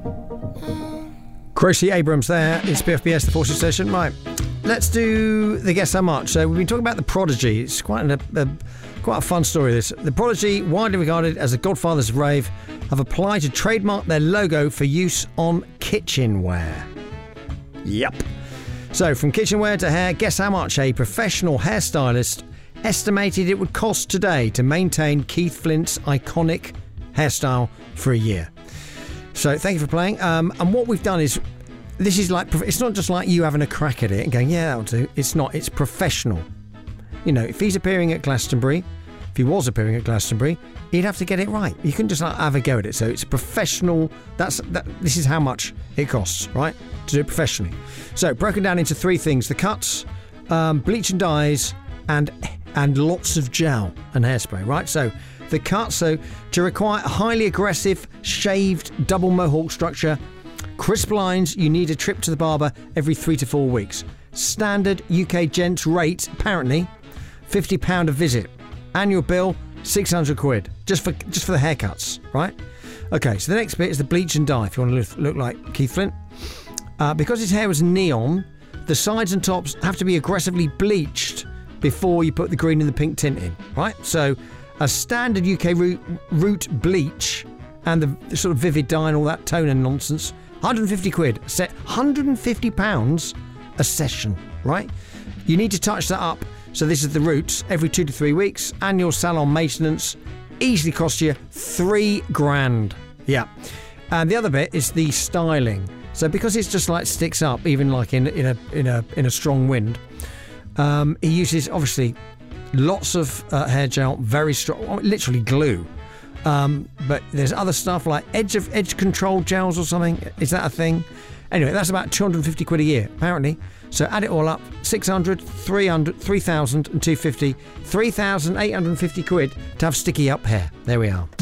Gracie Abrams there. It's BFBS, the Forces Station. Right, let's do the Guess How Much. So we've been talking about The Prodigy. It's quite a fun story, this. The Prodigy, widely regarded as the godfathers of rave, have applied to trademark their logo for use on kitchenware. Yep. So from kitchenware to hair, guess how much a professional hairstylist estimated it would cost today to maintain Keith Flint's iconic hairstyle for a year. So thank you for playing. And what we've done is, this is like, it's not just like you having a crack at it and going, yeah, that'll do. It's not. It's professional. You know, if he's appearing at Glastonbury, if he was appearing at Glastonbury, he'd have to get it right. You couldn't just like have a go at it. So it's professional. This is how much it costs, right, to do it professionally. So broken down into three things: the cuts, bleach and dyes, and lots of gel and hairspray, right? So the cut, so to require a highly aggressive, shaved, double mohawk structure, crisp lines, you need a trip to the barber every 3 to 4 weeks. Standard UK gents rate, apparently, £50 a visit. Annual bill, 600 quid, just for the haircuts, right? Okay, so the next bit is the bleach and dye, if you want to look like Keith Flint. Because his hair was neon, the sides and tops have to be aggressively bleached before you put the green and the pink tint in, right? So a standard UK root bleach and the sort of vivid dye and all that tone and nonsense, 150 quid a set, £150 a session, right? You need to touch that up. So this is the roots every 2 to 3 weeks. Annual salon maintenance easily costs you £3,000. Yeah. And the other bit is the styling. So because it's just like sticks up, even like in a strong wind, he uses obviously lots of hair gel, very strong, literally glue. But there's other stuff like edge control gels or something. Is that a thing? Anyway, that's about 250 quid a year, apparently. So add it all up, 600, 300, 3,000 and 250, 3,850 quid to have sticky up hair. There we are.